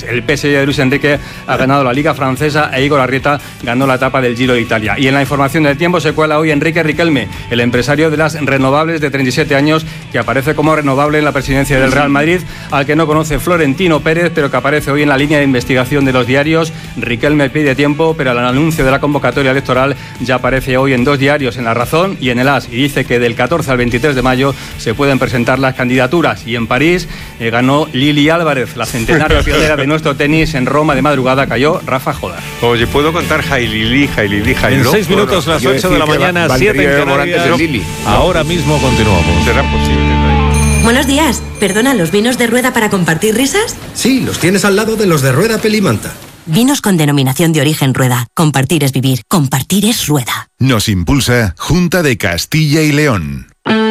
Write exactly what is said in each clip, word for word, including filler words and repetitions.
El P S G de Luis Enrique ha ganado la Liga Francesa e Igor Arrieta ganó la etapa del Giro de Italia. Y en la información del tiempo se cuela hoy Enrique Riquelme, el empresario de las renovables de treinta y siete años, que aparece como renovable en la presidencia del Real Madrid, al que no conoce Florentino Pérez, pero que aparece hoy en la línea de investigación de los diarios. Riquelme pide tiempo, pero el anuncio de la convocatoria electoral ya aparece hoy en dos diarios, en La Razón y en el As, y dice que del catorce al veintitrés de mayo se pueden presentar las candidaturas. Y en París eh, ganó Lili Álvarez, la centenaria pionera de nuestro tenis. En Roma de madrugada cayó Rafa Jodar. Oye, ¿puedo contar Jailili, Jailili, Jailó? En seis minutos, las ocho de la mañana, siete en Canarias. Ahora mismo continuamos. ¿Será posible? Buenos días. Perdona, ¿los vinos de Rueda para compartir risas? Sí, los tienes al lado de los de Rueda Pelimanta. Vinos con denominación de origen Rueda. Compartir es vivir. Compartir es Rueda. Nos impulsa Junta de Castilla y León.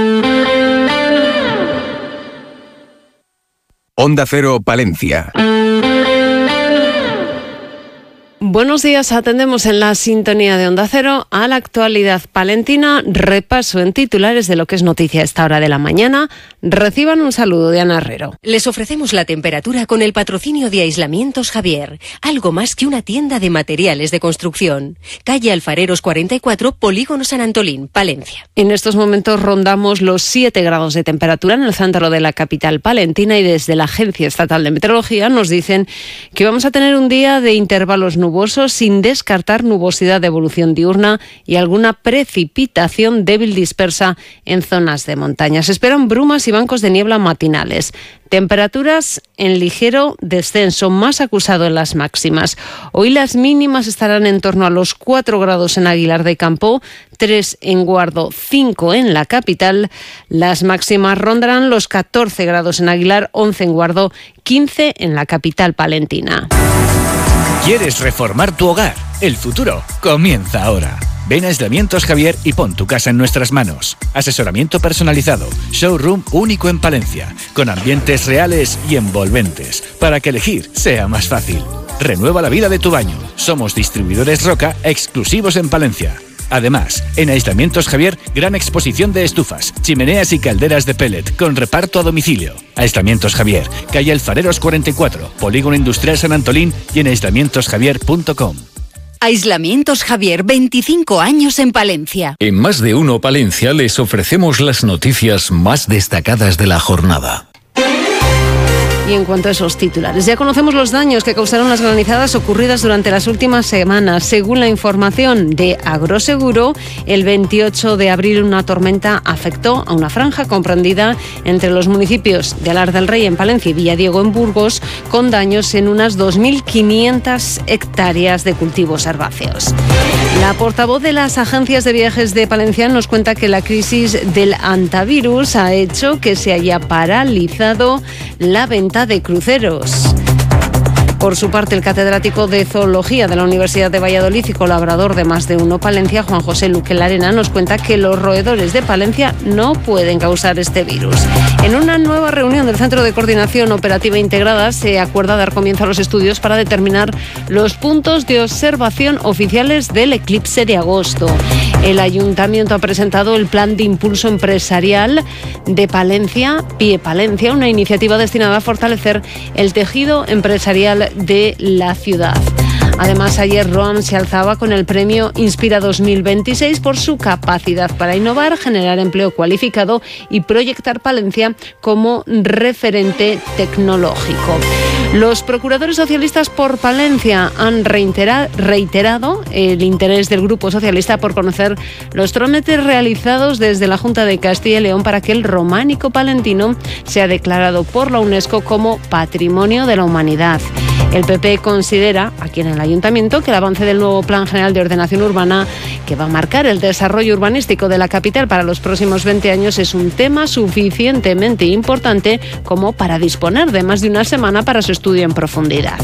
Onda Cero, Palencia. Buenos días, atendemos en la sintonía de Onda Cero a la actualidad palentina, repaso en titulares de lo que es noticia a esta hora de la mañana. Reciban un saludo de Ana Herrero. Les ofrecemos la temperatura con el patrocinio de Aislamientos Javier, algo más que una tienda de materiales de construcción. Calle Alfareros cuarenta y cuatro, Polígono San Antolín, Palencia. En estos momentos rondamos los siete grados de temperatura en el centro de la capital palentina y desde la Agencia Estatal de Meteorología nos dicen que vamos a tener un día de intervalos nubosos sin descartar nubosidad de evolución diurna y alguna precipitación débil dispersa en zonas de montaña. Se esperan brumas y bancos de niebla matinales. Temperaturas en ligero descenso, más acusado en las máximas. Hoy las mínimas estarán en torno a los cuatro grados en Aguilar de Campo, tres en Guardo, cinco en la capital. Las máximas rondarán los catorce grados en Aguilar, once en Guardo, quince en la capital palentina. ¿Quieres reformar tu hogar? El futuro comienza ahora. Ven a Aislamientos Javier y pon tu casa en nuestras manos. Asesoramiento personalizado, showroom único en Palencia, con ambientes reales y envolventes, para que elegir sea más fácil. Renueva la vida de tu baño. Somos distribuidores Roca exclusivos en Palencia. Además, en Aislamientos Javier, gran exposición de estufas, chimeneas y calderas de pellet con reparto a domicilio. Aislamientos Javier, calle Alfareros cuarenta y cuatro, Polígono Industrial San Antolín y en aislamientos javier punto com. Aislamientos Javier, veinticinco años en Palencia. En Más de Uno Palencia les ofrecemos las noticias más destacadas de la jornada. Y en cuanto a esos titulares, ya conocemos los daños que causaron las granizadas ocurridas durante las últimas semanas. Según la información de Agroseguro, el veintiocho de abril una tormenta afectó a una franja comprendida entre los municipios de Alar del Rey en Palencia y Villadiego en Burgos, con daños en unas dos mil quinientas hectáreas de cultivos herbáceos. La portavoz de las agencias de viajes de Palencia nos cuenta que la crisis del antivirus ha hecho que se haya paralizado la venta de cruceros. Por su parte, el catedrático de Zoología de la Universidad de Valladolid y colaborador de Más de Uno Palencia, Juan José Luque Larena, nos cuenta que los roedores de Palencia no pueden causar este virus. En una nueva reunión del Centro de Coordinación Operativa Integrada se acuerda dar comienzo a los estudios para determinar los puntos de observación oficiales del eclipse de agosto. El Ayuntamiento ha presentado el Plan de Impulso Empresarial de Palencia, Pie Palencia, una iniciativa destinada a fortalecer el tejido empresarial de la ciudad. Además, ayer Roam se alzaba con el premio Inspira dos mil veintiséis por su capacidad para innovar, generar empleo cualificado y proyectar Palencia como referente tecnológico. Los procuradores socialistas por Palencia han reitera- reiterado el interés del Grupo Socialista por conocer los trámites realizados desde la Junta de Castilla y León para que el románico palentino sea declarado por la UNESCO como Patrimonio de la Humanidad. El P P considera, aquí en el Ayuntamiento, que el avance del nuevo Plan General de Ordenación Urbana, que va a marcar el desarrollo urbanístico de la capital para los próximos veinte años, es un tema suficientemente importante como para disponer de más de una semana para su estudio en profundidad.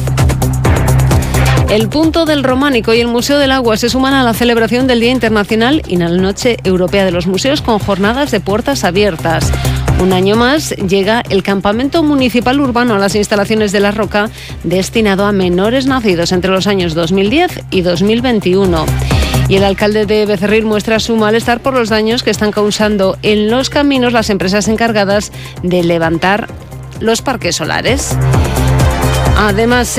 El Punto del Románico y el Museo del Agua se suman a la celebración del Día Internacional y la Noche Europea de los Museos con jornadas de puertas abiertas. Un año más llega el Campamento Municipal Urbano a las instalaciones de La Roca, destinado a menores nacidos entre los años dos mil diez y dos mil veintiuno. Y el alcalde de Becerril muestra su malestar por los daños que están causando en los caminos las empresas encargadas de levantar los parques solares. Además,